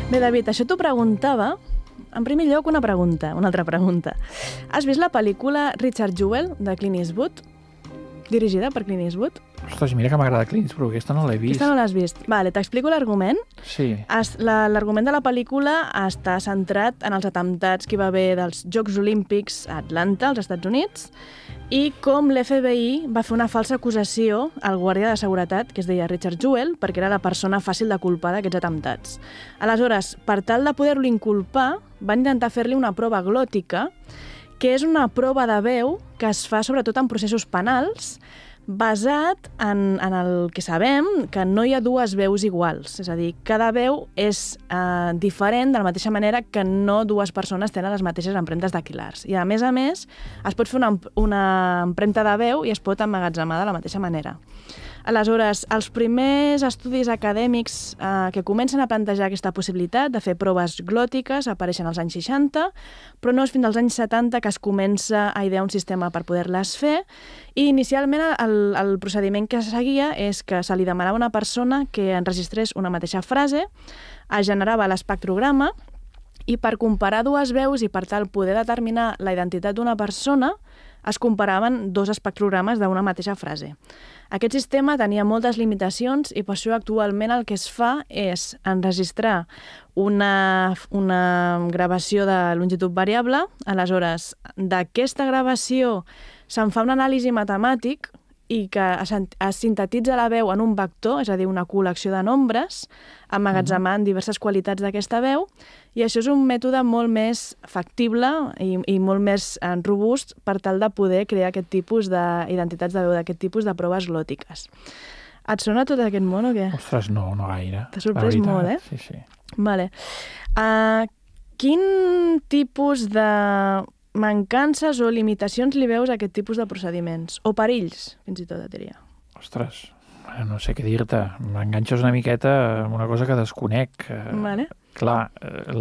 Bé, David, això t'ho preguntava. En primer lloc, una altra pregunta. Has vist la pel·lícula Richard Jewell, de Clint Eastwood? Dirigida per Clint Eastwood? Ostres, mira que m'agrada Clint Eastwood, però aquesta no l'he vist. Aquesta no l'has vist. Vale, t'explico l'argument. Sí. L'argument de la pel·lícula està centrat en els atemptats que hi va haver dels Jocs Olímpics a Atlanta, als Estats Units, i com l'FBI va fer una falsa acusació al guàrdia de seguretat, que es deia Richard Jewell, perquè era la persona fàcil de culpar d'aquests atemptats. Aleshores, per tal de poder-lo inculpar, van intentar fer-li una prova glòtica, que és una prova de veu que es fa sobretot en processos penals, basat en el que sabem, que no hi ha dues veus iguals. És a dir, cada veu és diferent de la mateixa manera que no dues persones tenen les mateixes empremtes dactilars. I a més, es pot fer una empremta de veu i es pot emmagatzemar de la mateixa manera. Aleshores, els primers estudis acadèmics que comencen a plantejar aquesta possibilitat de fer proves glòtiques apareixen als anys 60, però no és fins als anys 70 que es comença a idear un sistema per poder-les fer, i inicialment el procediment que es seguia és que se li demanava a una persona que enregistrés una mateixa frase, es generava l'espectrograma, i per comparar dues veus i per tal poder determinar la identitat d'una persona, es comparaven dos espectrogrames d'una mateixa frase. Aquest sistema tenia moltes limitacions i per això actualment el que es fa és enregistrar una gravació de longitud variable. Aleshores, d'aquesta gravació se'n fa un anàlisi matemàtic i que es sintetitza la veu en un vector, és a dir, una col·lecció de nombres, emmagatzemant diverses qualitats d'aquesta veu, i això és un mètode molt més factible i molt més robust per tal de poder crear aquest tipus d'identitats de veu, d'aquest tipus de proves glòtiques. Et sona tot aquest món o què? Ostres, no gaire. T'ha sorprès molt, eh? Sí. Vale. Quin tipus de mancances o limitacions li veus a aquest tipus de procediments? O perills, fins i tot, et diria. Ostres, no sé què dir-te. M'enganxes una miqueta amb una cosa que desconec. Vale. Clar,